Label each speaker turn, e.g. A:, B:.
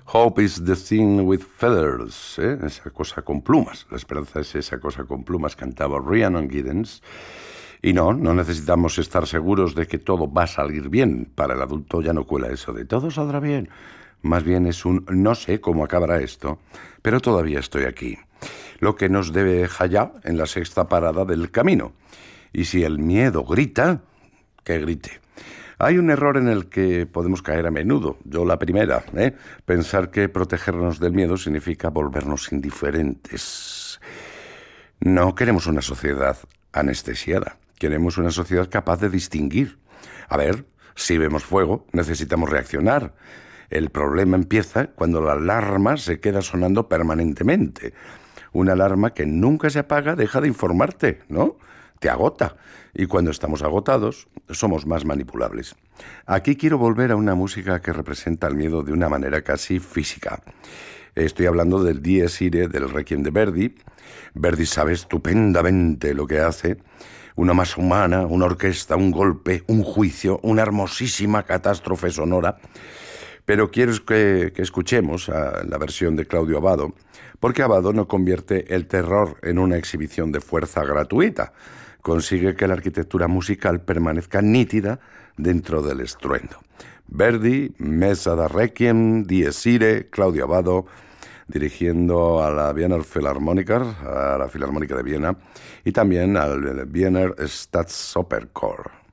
A: Hope is the thing with feathers, ¿eh? Esa cosa con plumas. La esperanza es esa cosa con plumas, cantaba Rhiannon Giddens. Y no necesitamos estar seguros de que todo va a salir bien. Para el adulto ya no cuela eso de todo saldrá bien. Más bien es un no sé cómo acabará esto, pero todavía estoy aquí. Lo que nos deja ya en la sexta parada del camino. Y si el miedo grita, que grite. Hay un error en el que podemos caer a menudo. Yo la primera, pensar que protegernos del miedo significa volvernos indiferentes. No queremos una sociedad anestesiada. Queremos una sociedad capaz de distinguir. A ver, si vemos fuego, necesitamos reaccionar. El problema empieza cuando la alarma se queda sonando permanentemente. Una alarma que nunca se apaga deja de informarte, ¿no? Te agota. Y cuando estamos agotados, somos más manipulables. Aquí quiero volver a una música que representa el miedo de una manera casi física. Estoy hablando del Dies Irae, del Requiem de Verdi. Verdi sabe estupendamente lo que hace. Una masa humana, una orquesta, un golpe, un juicio, una hermosísima catástrofe sonora. Pero quiero que escuchemos la versión de Claudio Abbado, porque Abbado no convierte el terror en una exhibición de fuerza gratuita. Consigue que la arquitectura musical permanezca nítida dentro del estruendo. Verdi, Messa da Requiem, Dies Irae, Claudio Abbado, dirigiendo a la Wiener Philharmoniker, a la Filarmónica de Viena, y también al Wiener Staatsoperchor.